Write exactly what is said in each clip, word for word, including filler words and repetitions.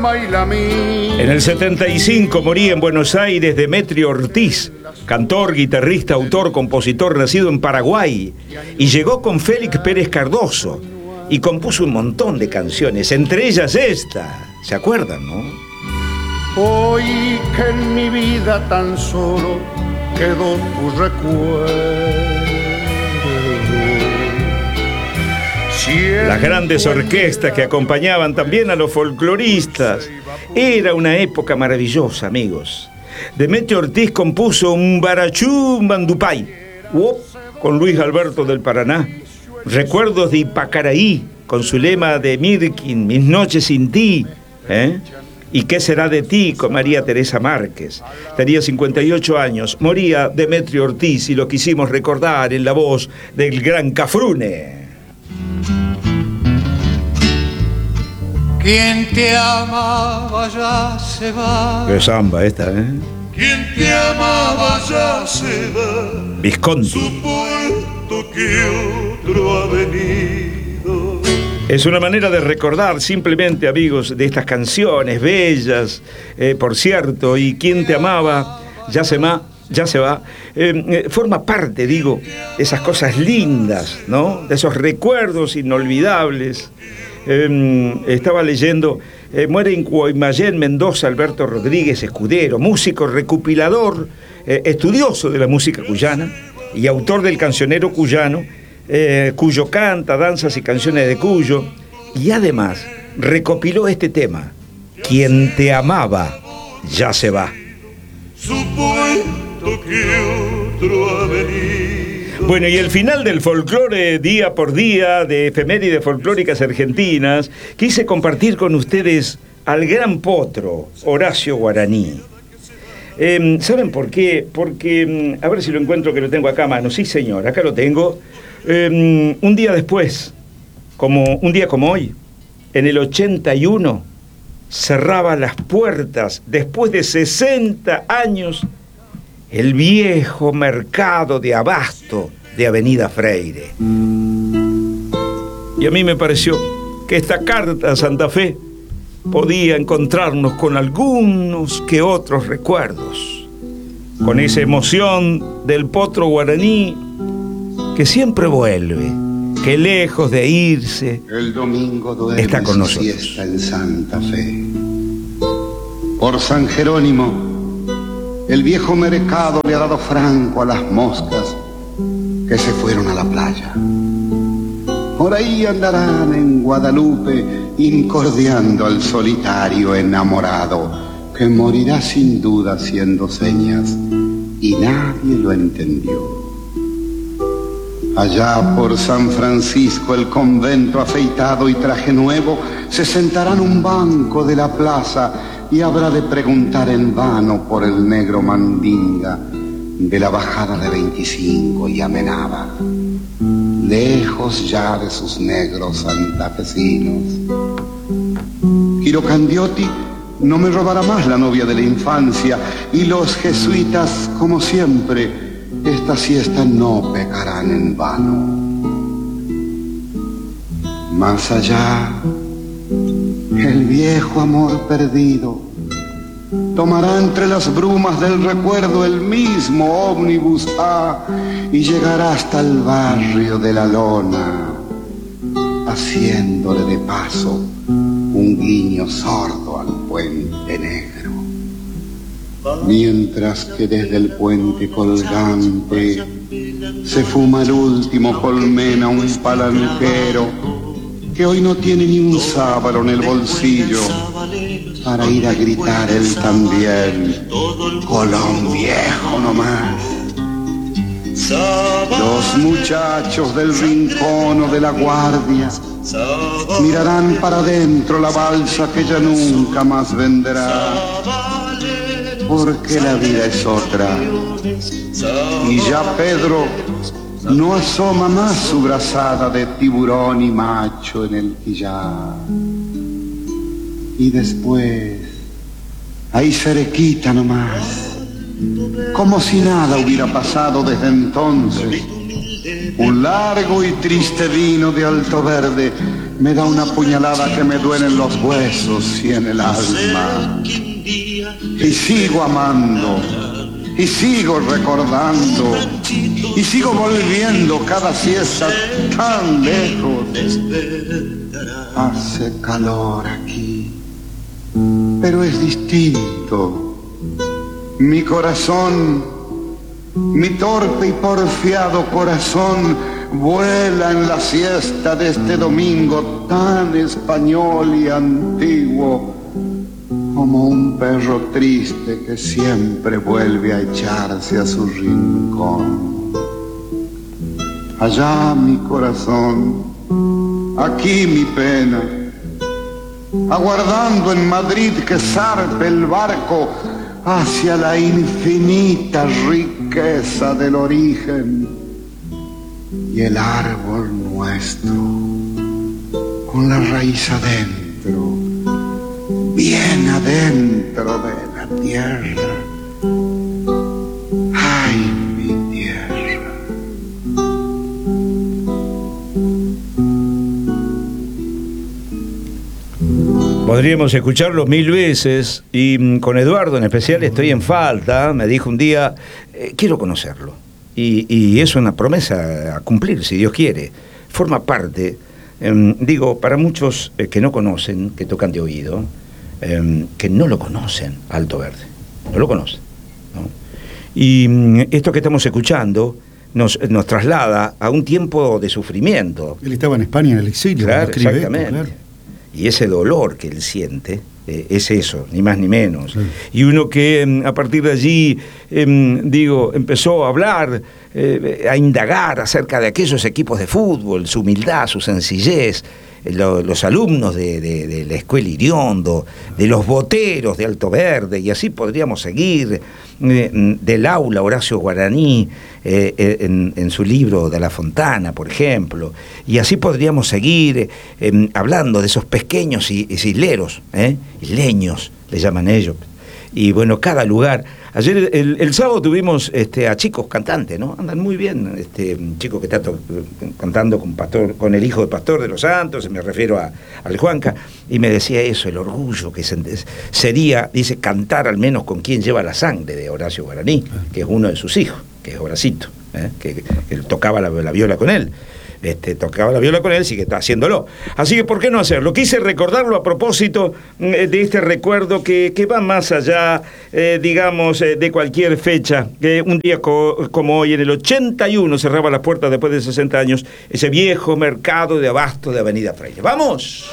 alma y la mía. En el setenta y cinco moría en Buenos Aires Demetrio Ortiz, cantor, guitarrista, autor, compositor, nacido en Paraguay, y llegó con Félix Pérez Cardoso y compuso un montón de canciones, entre ellas esta. ¿Se acuerdan, no? Hoy que en mi vida tan solo quedó tu recuerdo. Las grandes orquestas que acompañaban también a los folcloristas. Era una época maravillosa, amigos. Demetrio Ortiz compuso un Barachú Bandupay con Luis Alberto del Paraná. Recuerdos de Ipacaraí con su lema de Mirkin, Mis noches sin ti, ¿eh? ¿Y qué será de ti? Con María Teresa Márquez. Tenía cincuenta y ocho años. Moría Demetrio Ortiz y lo quisimos recordar en la voz del gran Cafrune. Quien te amaba ya se va. Qué samba esta, ¿eh? Quien te amaba ya se va. Visconti. Supuesto que otro ha venido. Es una manera de recordar simplemente, amigos, de estas canciones bellas, eh, por cierto, y quien te amaba ya se va, ya se va. Eh, eh, forma parte, digo, de esas cosas lindas, ¿no? De esos recuerdos inolvidables. Eh, estaba leyendo, eh, muere en Guaymallén, Mendoza, Alberto Rodríguez Escudero, músico recopilador, eh, estudioso de la música cuyana y autor del cancionero cuyano, eh, Cuyo canta, danzas y canciones de Cuyo, y además recopiló este tema, Quien te amaba ya se va. Supuesto que otro ha venido. Bueno, y el final del folclore día por día, de efemérides folclóricas argentinas, quise compartir con ustedes al gran potro, Horacio Guaraní. Eh, ¿Saben por qué? Porque, a ver si lo encuentro, que lo tengo acá a mano. Sí, señor, acá lo tengo. Eh, un día después, como un día como hoy, en el ochenta y uno, cerraba las puertas, después de sesenta años, el viejo mercado de abasto de Avenida Freire. Y a mí me pareció que esta carta a Santa Fe podía encontrarnos con algunos que otros recuerdos, con esa emoción del potro guaraní que siempre vuelve, que lejos de irse, el domingo duerme está con nosotros. Siesta en Santa Fe. Por San Jerónimo, el viejo mercado le ha dado franco a las moscas que se fueron a la playa. Por ahí andarán en Guadalupe incordiando al solitario enamorado que morirá sin duda haciendo señas y nadie lo entendió. Allá por San Francisco, el convento afeitado y traje nuevo se sentará en un banco de la plaza y habrá de preguntar en vano por el negro mandinga de la bajada de veinticinco y Amenábar, lejos ya de sus negros santafesinos. Quiro Candioti no me robará más la novia de la infancia, y los jesuitas, como siempre, esta siesta no pecarán en vano. Más allá, el viejo amor perdido tomará entre las brumas del recuerdo el mismo ómnibus A y llegará hasta el barrio de la Lona, haciéndole de paso un guiño sordo al puente negro. Mientras que desde el puente colgante se fuma el último colmena un palanquero que hoy no tiene ni un sábalo en el bolsillo para ir a gritar él también, Colón viejo nomás. Los muchachos del rincón o de la guardia mirarán para adentro la balsa que ya nunca más vendrá, porque la vida es otra y ya Pedro no asoma más su brazada de tiburón y macho en el quillar. Y después, ahí cerquita nomás, como si nada hubiera pasado desde entonces, Un largo y triste vino de Alto Verde me da una puñalada que me duele en los huesos y en el alma. Y sigo amando, y sigo recordando, y sigo volviendo cada siesta tan lejos. Hace calor aquí, pero es distinto. Mi corazón, mi torpe y porfiado corazón, vuela en la siesta de este domingo tan español y antiguo, como un perro triste que siempre vuelve a echarse a su rincón. Allá mi corazón, aquí mi pena, aguardando en Madrid que zarpe el barco hacia la infinita riqueza del origen, y el árbol nuestro con la raíz adentro, bien adentro de la tierra. Ay, mi tierra. Podríamos escucharlo mil veces y con Eduardo en especial estoy en falta. Me dijo un día, eh, quiero conocerlo. Y, y es una promesa a cumplir, si Dios quiere. Forma parte, eh, digo, para muchos eh, que no conocen, que tocan de oído, eh, que no lo conocen, Alto Verde. No lo conocen, ¿no? Y mm, esto que estamos escuchando nos, nos traslada a un tiempo de sufrimiento. Él estaba en España en el exilio. Claro, exactamente. Esto, claro. Y ese dolor que él siente eh, es eso, ni más ni menos. Sí. Y uno que eh, a partir de allí, eh, digo, empezó a hablar, eh, a indagar acerca de aquellos equipos de fútbol, su humildad, su sencillez, eh, lo, los alumnos de, de, de la escuela Iriondo, de los boteros de Alto Verde, y así podríamos seguir, eh, del aula Horacio Guaraní, eh, en, en su libro de La Fontana, por ejemplo, y así podríamos seguir eh, hablando de esos pequeños isleros, ¿eh? isleños, le llaman ellos. Y bueno, cada lugar. Ayer, el, el sábado tuvimos este, a chicos cantantes, ¿no? Andan muy bien, este, un chico que está to- cantando con pastor, con el hijo del Pastor de los Santos, me refiero a, al Juanca, y me decía eso, el orgullo que se, sería, dice, cantar al menos con quien lleva la sangre de Horacio Guaraní, que es uno de sus hijos, que es Horacito, ¿eh? que, que tocaba la, la viola con él. Este, tocaba la viola con él, sí que está haciéndolo. Así que, ¿por qué no hacerlo? Quise recordarlo a propósito eh, de este recuerdo que, que va más allá, eh, digamos, eh, de cualquier fecha. Que un día co- como hoy, en el ochenta y uno, cerraba las puertas después de sesenta años, ese viejo mercado de abasto de Avenida Freire. ¡Vamos!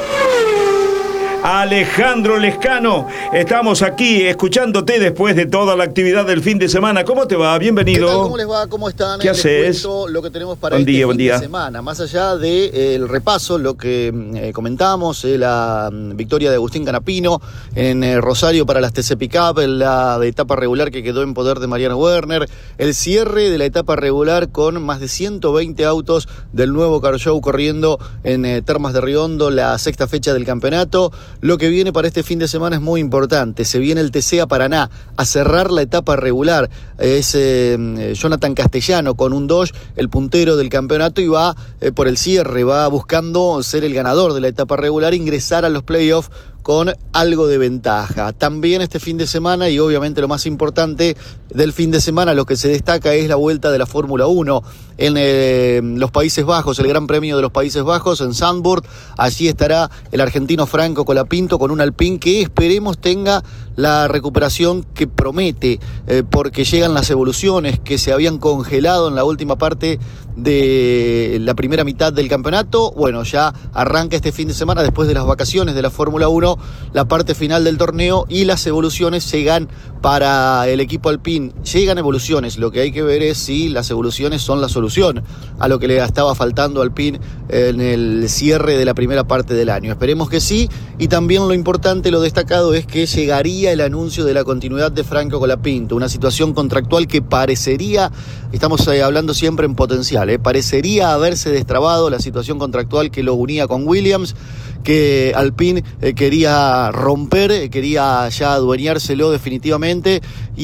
Alejandro Lescano, estamos aquí escuchándote después de toda la actividad del fin de semana. ¿Cómo te va? Bienvenido. ¿Qué tal? ¿Cómo les va? ¿Cómo están? ¿Qué Les haces? cuento lo que tenemos para Buen este día, fin buen día. de semana. Más allá del de, eh, repaso, lo que eh, comentamos, eh, la mm, victoria de Agustín Canapino en eh, Rosario para las T C Pickup, la de etapa regular que quedó en poder de Mariano Werner, el cierre de la etapa regular con más de ciento veinte autos del nuevo Car Show corriendo en eh, Termas de Riondo, la sexta fecha del campeonato. Lo que viene para este fin de semana es muy importante. Se viene el T C a Paraná a cerrar la etapa regular. Es eh, Jonathan Castellano con un Dodge, el puntero del campeonato, y va eh, por el cierre, va buscando ser el ganador de la etapa regular, ingresar a los playoffs con algo de ventaja. También este fin de semana, y obviamente lo más importante del fin de semana, lo que se destaca es la vuelta de la Fórmula uno en eh, los Países Bajos, el Gran Premio de los Países Bajos en Zandvoort. Allí estará el argentino Franco Colapinto con un Alpine que esperemos tenga la recuperación que promete, eh, porque llegan las evoluciones que se habían congelado en la última parte de la primera mitad del campeonato. Bueno, ya arranca este fin de semana, después de las vacaciones de la Fórmula uno, la parte final del torneo, y las evoluciones llegan para el equipo Alpine. Llegan evoluciones, lo que hay que ver es si las evoluciones son la solución a lo que le estaba faltando a Alpine en el cierre de la primera parte del año. Esperemos que sí, y también lo importante, lo destacado, es que llegaría el anuncio de la continuidad de Franco Colapinto, una situación contractual que parecería, estamos eh, hablando siempre en potencial, eh, parecería haberse destrabado la situación contractual que lo unía con Williams, que Alpine eh, quería romper, eh, quería ya adueñárselo definitivamente,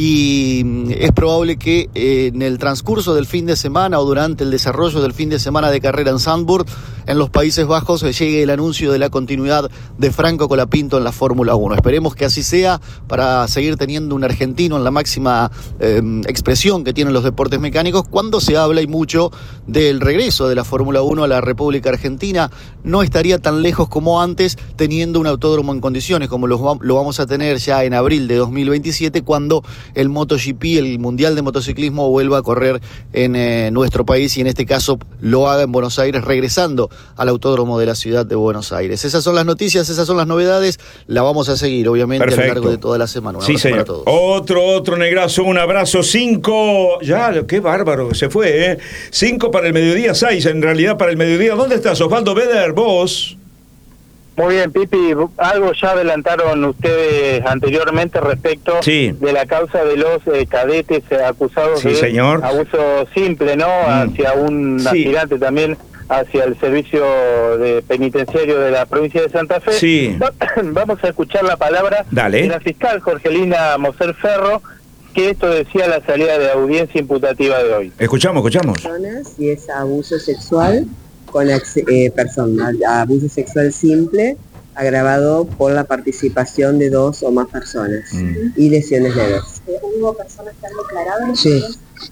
y mm, es probable que eh, en el transcurso del fin de semana o durante el desarrollo del fin de semana de carrera en Zandvoort, en los Países Bajos, eh, llegue el anuncio de la continuidad de Franco Colapinto en la Fórmula uno. Esperemos que así sea, para seguir teniendo un argentino en la máxima eh, expresión que tienen los deportes mecánicos, cuando se habla y mucho del regreso de la Fórmula uno a la República Argentina. No estaría tan lejos como antes, teniendo un autódromo en condiciones, como lo, lo vamos a tener ya en abril de dos mil veintisiete, cuando el MotoGP, el Mundial de Motociclismo, vuelva a correr en eh, nuestro país, y en este caso lo haga en Buenos Aires, regresando al autódromo de la ciudad de Buenos Aires. Esas son las noticias, esas son las novedades. La vamos a seguir, obviamente, Perfecto. a lo largo de toda la semana. Un sí, abrazo señor. para todos. Otro, otro negrazo, un abrazo. Cinco, ya, qué bárbaro, se fue, ¿eh? Cinco para el mediodía, seis en realidad para el mediodía. ¿Dónde estás, Osvaldo Beder? Vos. Muy bien, Pipi, algo ya adelantaron ustedes anteriormente respecto sí. de la causa de los eh, cadetes eh, acusados sí, de señor. abuso simple, ¿no? Mm. Hacia un sí. aspirante también hacia el servicio de penitenciario de la provincia de Santa Fe. Sí. Va, vamos a escuchar la palabra Dale. de la fiscal Jorgelina Moser Ferro, que esto decía la salida de audiencia imputativa de hoy. Escuchamos, escuchamos. Y es abuso sexual con eh, personas, abuso sexual simple agravado por la participación de dos o más personas mm. y lesiones leves. ¿Hubo personas que han declarado? Sí.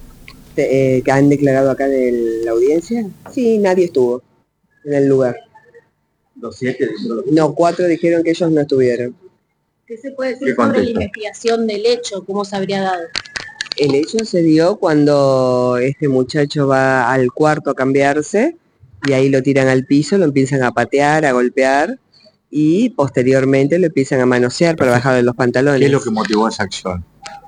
Eh, ¿Que han declarado acá en la audiencia? Sí, nadie estuvo en el lugar. ¿Los siete dijeron? No, cuatro dijeron que ellos no estuvieron. ¿Qué se puede decir sobre la investigación del hecho? ¿Cómo se habría dado? El hecho se dio cuando este muchacho va al cuarto a cambiarse, y ahí lo tiran al piso, lo empiezan a patear, a golpear, y posteriormente lo empiezan a manosear para bajarle los pantalones. ¿Qué es lo que motivó esa acción?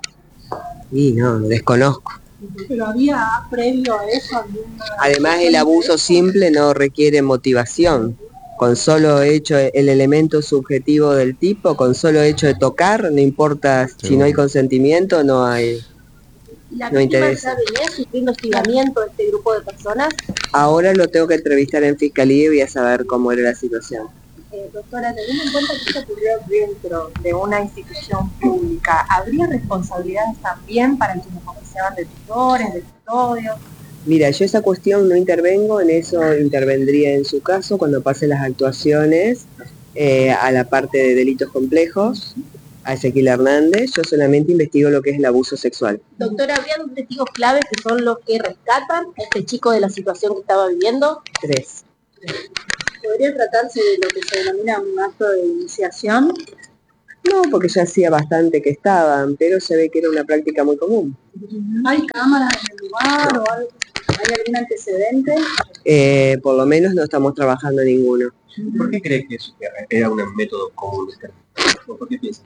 Y no, desconozco. ¿Pero había previo a eso alguna...? Además, el abuso simple no requiere motivación. Con solo hecho el elemento subjetivo del tipo, con solo hecho de tocar, no importa sí. si no hay consentimiento, no hay... ¿La no víctima ya venía sufriendo hostigamiento de este grupo de personas? Ahora lo tengo que entrevistar en fiscalía y voy a saber cómo era la situación. Eh, doctora, teniendo en cuenta que esto ocurrió dentro de una institución pública, ¿habría responsabilidades también para quienes oficiaban de tutores, de custodios? Mira, yo esa cuestión no intervengo, en eso intervendría en su caso cuando pasen las actuaciones eh, a la parte de delitos complejos, a Ezequiel Hernández. Yo solamente investigo lo que es el abuso sexual. Doctora, ¿habría dos testigos claves que son los que rescatan a este chico de la situación que estaba viviendo? Tres. ¿Podría tratarse de lo que se denomina un acto de iniciación? No, porque ya hacía bastante que estaban, pero se ve que era una práctica muy común. ¿Hay cámaras en el lugar o algo? ¿Hay algún antecedente? Eh, por lo menos no estamos trabajando ninguno. ¿Por qué crees que eso era un método común? ¿Por qué piensas?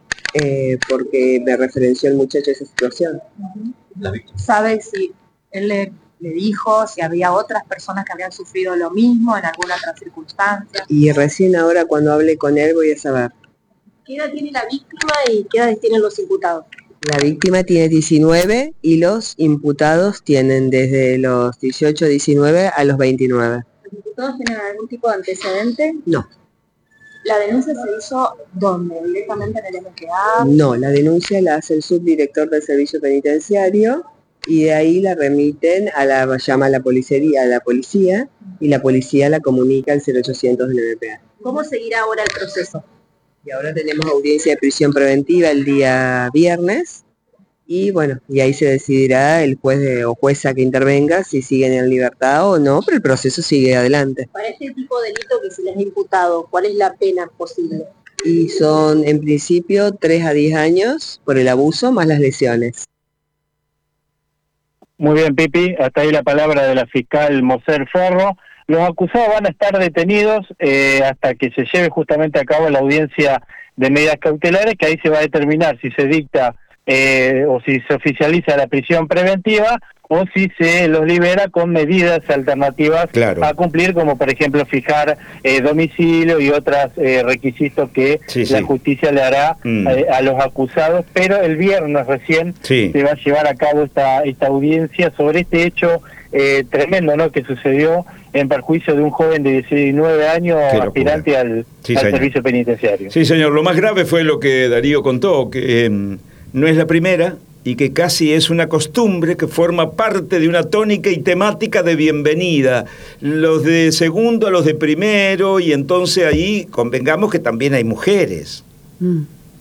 Eh, porque me referenció el muchacho a esa situación. La víctima. ¿Sabe si él le, le dijo si había otras personas que habían sufrido lo mismo en alguna otra circunstancia? Y recién ahora cuando hable con él voy a saber. ¿Qué edad tiene la víctima y qué edad tienen los imputados? La víctima tiene diecinueve y los imputados tienen desde los dieciocho, diecinueve a los veintinueve. ¿Los imputados tienen algún tipo de antecedente? No. ¿La denuncia se hizo dónde? ¿Directamente en el M P A? No, la denuncia la hace el subdirector del servicio penitenciario y de ahí la remiten a la, llama a la policía, a la policía y la policía la comunica al cero ochocientos del M P A. ¿Cómo seguirá ahora el proceso? Y ahora tenemos audiencia de prisión preventiva el día viernes y bueno, y ahí se decidirá el juez de, o jueza que intervenga si siguen en libertad o no, pero el proceso sigue adelante. Para este tipo de delito que se les ha imputado, ¿cuál es la pena posible? Y son en principio tres a diez años por el abuso más las lesiones. Muy bien, Pipi, hasta ahí la palabra de la fiscal Moser Ferro. Los acusados van a estar detenidos eh, hasta que se lleve justamente a cabo la audiencia de medidas cautelares, que ahí se va a determinar si se dicta eh, o si se oficializa la prisión preventiva o si se los libera con medidas alternativas claro. a cumplir, como por ejemplo fijar eh, domicilio y otros eh, requisitos que sí, la sí. justicia le hará mm. eh, a los acusados, pero el viernes recién sí. se va a llevar a cabo esta, esta audiencia sobre este hecho eh, tremendo, ¿no?, que sucedió en perjuicio de un joven de diecinueve años, aspirante al, sí, al señor. servicio penitenciario. Sí, señor, lo más grave fue lo que Darío contó, que eh, no es la primera, y que casi es una costumbre que forma parte de una tónica y temática de bienvenida. Los de segundo a los de primero, y entonces ahí convengamos que también hay mujeres. Mm.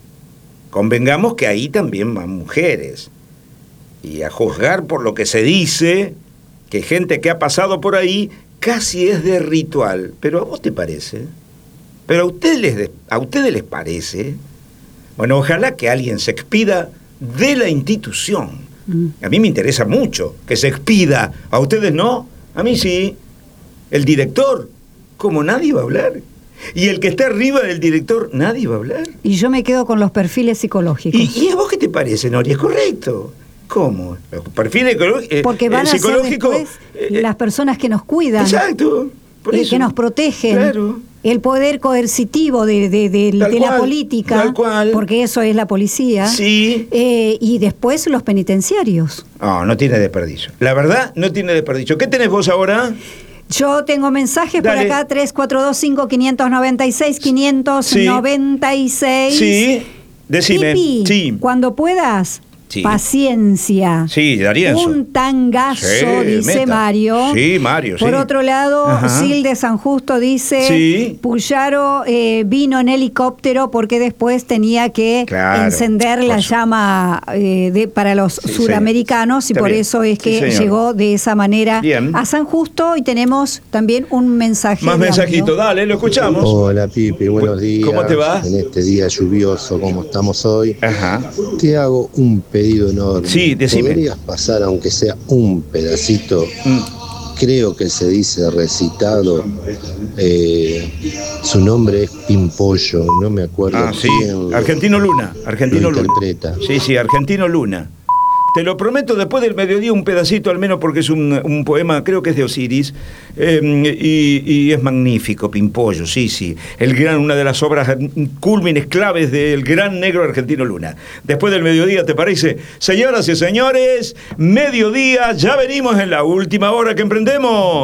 Convengamos que ahí también van mujeres. Y a juzgar por lo que se dice, que gente que ha pasado por ahí casi es de ritual. Pero ¿a vos te parece? ¿Pero a ustedes les, a ustedes les parece? Bueno, ojalá que alguien se expida de la institución. Mm. A mí me interesa mucho que se expida. ¿A ustedes no? A mí sí. El director, como nadie va a hablar. Y el que está arriba del director, nadie va a hablar. Y yo me quedo con los perfiles psicológicos. ¿Y, y a vos qué te parece, Nori? ¿Es correcto? ¿Cómo? Los perfiles eh, Porque van eh, a ser después eh, las personas que nos cuidan. Exacto. Por eso. Que nos protegen. Claro. El poder coercitivo de, de, de, de cual, la política, tal cual. Porque eso es la policía, sí. eh, y después los penitenciarios. No, no tiene desperdicio. La verdad, no tiene desperdicio. ¿Qué tenés vos ahora? Yo tengo mensajes Dale. por acá, tres cuatro dos cinco, cinco nueve seis, cinco nueve seis. Sí, decime. Pipi, sí. Cuando puedas... Sí. Paciencia. Sí, Darío. Un tangazo, sí, dice meta. Mario. Sí, Mario, Por sí. otro lado, Ajá. Sil de San Justo dice, sí. Puyaro eh, vino en helicóptero porque después tenía que claro, encender la llama eh, de, para los sí, suramericanos y por bien. Eso es que sí, llegó de esa manera bien. A San Justo, y tenemos también un mensaje. Más mensajito, audio. Dale, lo escuchamos. Hola Pipi, buenos días. ¿Cómo te va? En este día lluvioso como estamos hoy, Ajá. te hago un pedido enorme. Sí, decime. ¿Podrías pasar, aunque sea un pedacito? Mm. Creo que se dice recitado. Eh, su nombre es Pimpollo, no me acuerdo ah, sí. quién. Argentino Luna. Argentino lo Luna. interpreta. Sí, sí, Argentino Luna. Te lo prometo, después del mediodía un pedacito al menos, porque es un, un poema, creo que es de Osiris, eh, y, y es magnífico, Pimpollo, sí, sí. El gran, una de las obras cúlmines claves del gran negro Argentino Luna. Después del mediodía, ¿te parece? Señoras y señores, mediodía, ya venimos en la última hora que emprendemos.